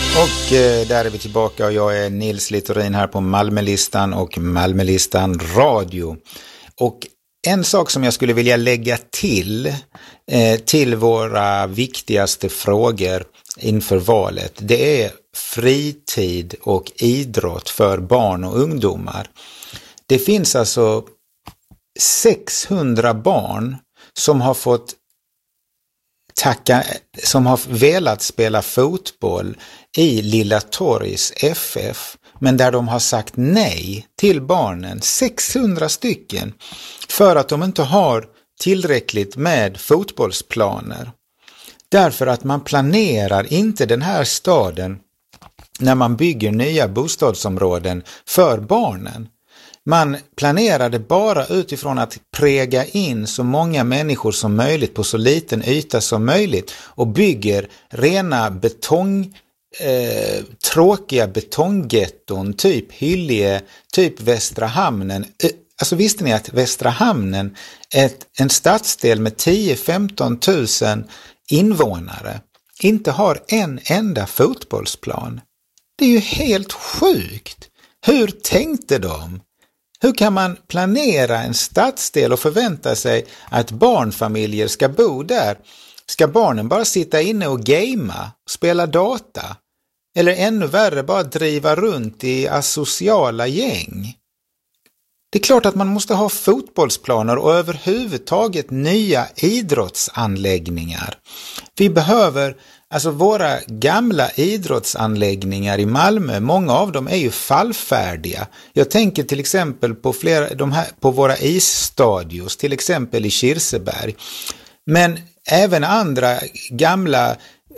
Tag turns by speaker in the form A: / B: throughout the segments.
A: Och där är vi tillbaka och jag är Nils Littorin här på Malmölistan och Malmölistan Radio. Och en sak som jag skulle vilja lägga till våra viktigaste frågor inför valet, det är fritid och idrott för barn och ungdomar. Det finns alltså 600 barn som har velat spela fotboll i Lilla Torgs FF, men där de har sagt nej till barnen, 600 stycken, för att de inte har tillräckligt med fotbollsplaner. Därför att man planerar inte den här staden när man bygger nya bostadsområden för barnen. Man planerade bara utifrån att präga in så många människor som möjligt på så liten yta som möjligt och bygger rena tråkiga betonggetton, typ Hyllie, typ Västra Hamnen. Alltså visste ni att Västra Hamnen är en stadsdel med 10-15 000 invånare inte har en enda fotbollsplan? Det är ju helt sjukt. Hur tänkte de? Hur kan man planera en stadsdel och förvänta sig att barnfamiljer ska bo där? Ska barnen bara sitta inne och gamea, spela data? Eller ännu värre, bara driva runt i asociala gäng? Det är klart att man måste ha fotbollsplaner och överhuvudtaget nya idrottsanläggningar. Vi behöver, alltså våra gamla idrottsanläggningar i Malmö, många av dem är ju fallfärdiga. Jag tänker till exempel på våra isstadios, till exempel i Kirseberg. Men även andra gamla,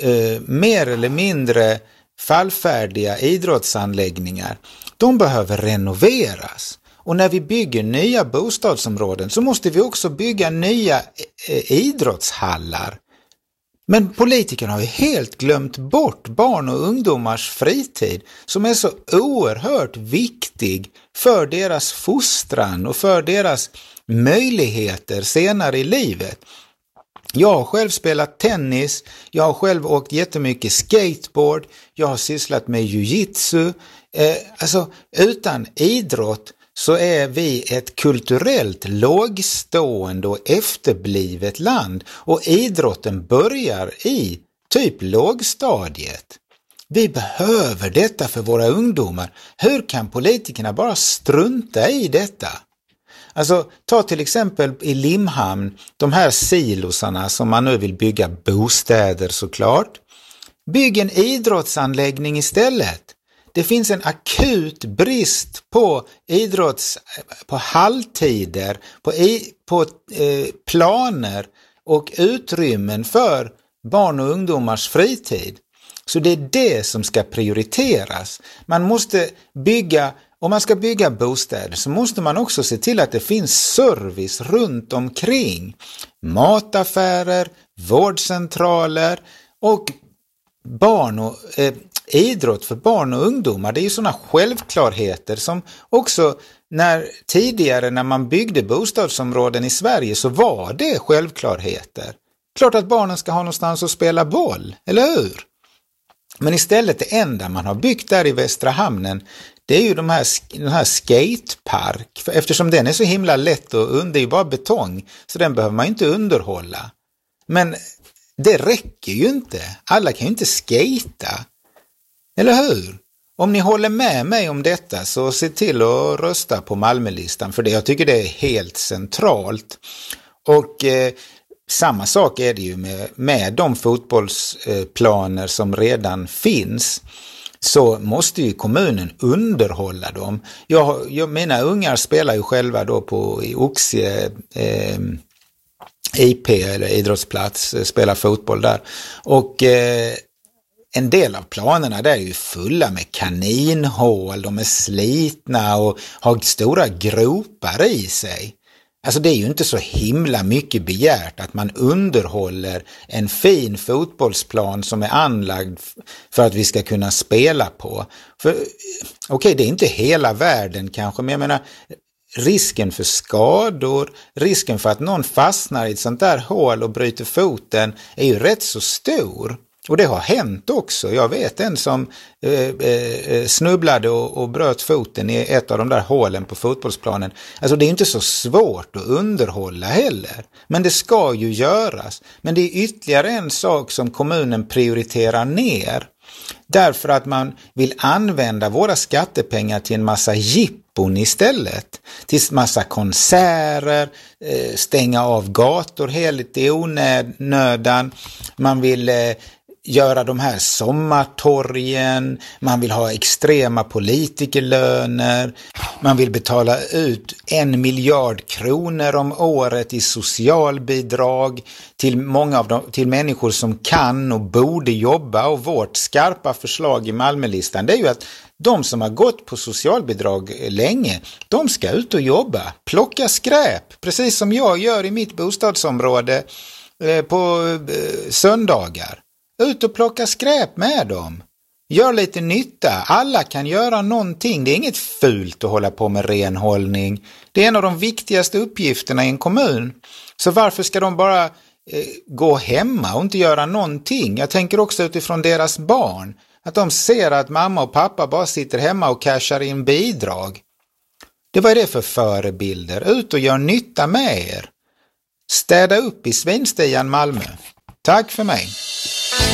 A: mer eller mindre fallfärdiga idrottsanläggningar, de behöver renoveras. Och när vi bygger nya bostadsområden så måste vi också bygga nya idrottshallar. Men politikerna har ju helt glömt bort barn och ungdomars fritid som är så oerhört viktig för deras fostran och för deras möjligheter senare i livet. Jag har själv spelat tennis, jag har själv åkt jättemycket skateboard, jag har sysslat med jiu-jitsu. Alltså utan idrott så är vi ett kulturellt lågstående och efterblivet land, och idrotten börjar i typ lågstadiet. Vi behöver detta för våra ungdomar. Hur kan politikerna bara strunta i detta? Alltså ta till exempel i Limhamn, de här silosarna som man nu vill bygga bostäder såklart. Bygg en idrottsanläggning istället. Det finns en akut brist på på halvtider, på planer och utrymmen för barn och ungdomars fritid. Så det är det som ska prioriteras. Man måste om man ska bygga bostäder så måste man också se till att det finns service runt omkring. Mataffärer, vårdcentraler och idrott för barn och ungdomar. Det är ju sådana självklarheter som också tidigare när man byggde bostadsområden i Sverige så var det självklarheter. Klart att barnen ska ha någonstans att spela boll, eller hur? Men istället det enda man har byggt där i Västra Hamnen, det är ju den här skatepark. För eftersom den är så himla lätt och det är ju bara betong, så den behöver man inte underhålla. Men det räcker ju inte. Alla kan ju inte skata. Eller hur? Om ni håller med mig om detta så se till att rösta på Malmölistan, för jag tycker det är helt centralt. Och samma sak är det ju med de fotbollsplaner som redan finns, så måste ju kommunen underhålla dem. Mina ungar spelar ju själva då i Oxie IP eller idrottsplats, spelar fotboll där. Och en del av planerna där är ju fulla med kaninhål, de är slitna och har stora gropar i sig. Alltså det är ju inte så himla mycket begärt att man underhåller en fin fotbollsplan som är anlagd för att vi ska kunna spela på. Okej, det är inte hela världen kanske, men jag menar risken för skador, risken för att någon fastnar i ett sånt där hål och bryter foten är ju rätt så stor. Och det har hänt också. Jag vet en som snubblade och bröt foten i ett av de där hålen på fotbollsplanen. Alltså det är inte så svårt att underhålla heller. Men det ska ju göras. Men det är ytterligare en sak som kommunen prioriterar ner. Därför att man vill använda våra skattepengar till en massa jippon istället. Till massa konserter, stänga av gator helt i onödan. Man vill göra de här sommartorgen, man vill ha extrema politikerlöner, man vill betala ut 1 miljard kronor om året i socialbidrag till till människor som kan och borde jobba. Och vårt skarpa förslag i Malmölistan, det är ju att de som har gått på socialbidrag länge, de ska ut och jobba, plocka skräp, precis som jag gör i mitt bostadsområde på söndagar. Ut och plocka skräp med dem. Gör lite nytta. Alla kan göra någonting. Det är inget fult att hålla på med renhållning. Det är en av de viktigaste uppgifterna i en kommun. Så varför ska de bara gå hemma och inte göra någonting? Jag tänker också utifrån deras barn. Att de ser att mamma och pappa bara sitter hemma och cashar in bidrag. Vad är det för förebilder? Ut och gör nytta med er. Städa upp i svinstian Malmö. Tack för mig.